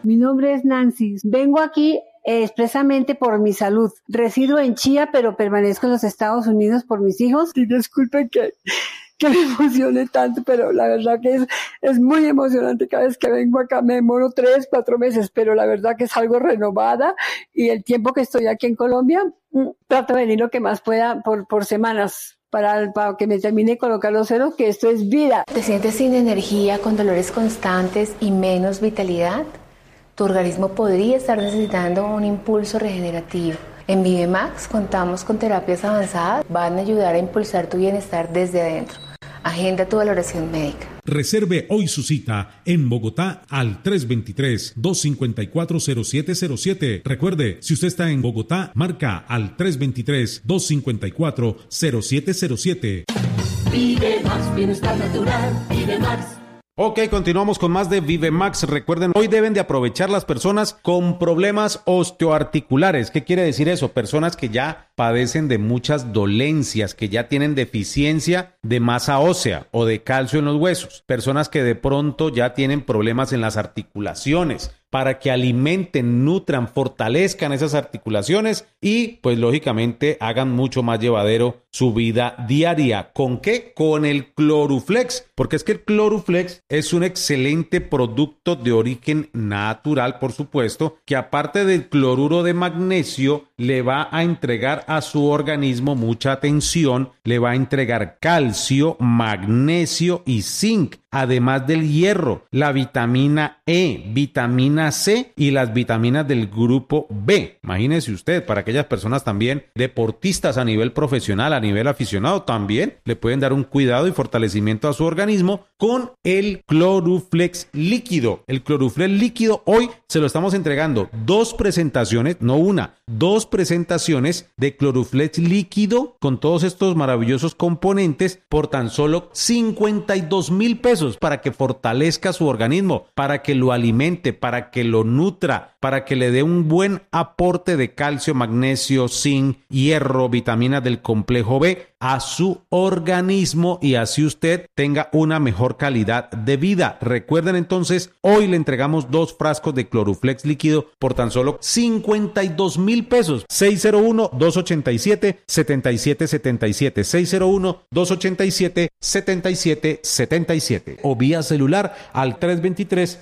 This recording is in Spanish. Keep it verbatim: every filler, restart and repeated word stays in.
Mi nombre es Nancy. Vengo aquí eh, expresamente por mi salud. Resido en Chía, pero permanezco en los Estados Unidos por mis hijos. Y disculpen que, que me emocione tanto, pero la verdad que es, es muy emocionante. Cada vez que vengo acá me demoro tres, cuatro meses, pero la verdad que es algo renovada. Y el tiempo que estoy aquí en Colombia, trato de venir lo que más pueda por, por semanas. Para, para que me termine de colocar los ceros, que esto es vida. ¿Te sientes sin energía, con dolores constantes y menos vitalidad? Tu organismo podría estar necesitando un impulso regenerativo. En ViveMax contamos con terapias avanzadas, van a ayudar a impulsar tu bienestar desde adentro. Agenda tu valoración médica. Reserve hoy su cita en Bogotá al tres dos tres, dos cinco cuatro, cero siete cero siete. Recuerde, si usted está en Bogotá, marca al tres dos tres, dos cinco cuatro, cero siete cero siete. Vive Max, bienestar natural, Vive Max. Ok, continuamos con más de ViveMax. Recuerden, hoy deben de aprovechar las personas con problemas osteoarticulares. ¿Qué quiere decir eso? Personas que ya padecen de muchas dolencias, que ya tienen deficiencia de masa ósea o de calcio en los huesos. Personas que de pronto ya tienen problemas en las articulaciones, para que alimenten, nutran, fortalezcan esas articulaciones y pues lógicamente hagan mucho más llevadero su vida diaria. ¿Con qué? Con el Cloruflex, porque es que el Cloruflex es un excelente producto de origen natural, por supuesto, que aparte del cloruro de magnesio le va a entregar a su organismo mucha atención, le va a entregar calcio, magnesio y zinc, además del hierro, la vitamina E, vitamina C y las vitaminas del grupo B. Imagínese usted, para aquellas personas también deportistas a nivel profesional, a nivel aficionado, también le pueden dar un cuidado y fortalecimiento a su organismo con el Cloruflex líquido. El Cloruflex líquido hoy se lo estamos entregando dos presentaciones, no una, dos presentaciones de Cloruflex líquido con todos estos maravillosos componentes por tan solo cincuenta y dos mil pesos para que fortalezca su organismo, para que lo alimente, para que lo nutra, para que le dé un buen aporte de calcio, magnesio, zinc, hierro, vitaminas del complejo B a su organismo y así usted tenga una mejor calidad de vida. Recuerden entonces, hoy le entregamos dos frascos de Cloruflex líquido por tan solo cincuenta y dos mil pesos. seis cero uno, dos ocho siete, siete siete siete siete, seis cero uno, dos ocho siete, siete siete siete siete o vía celular al tres dos tres,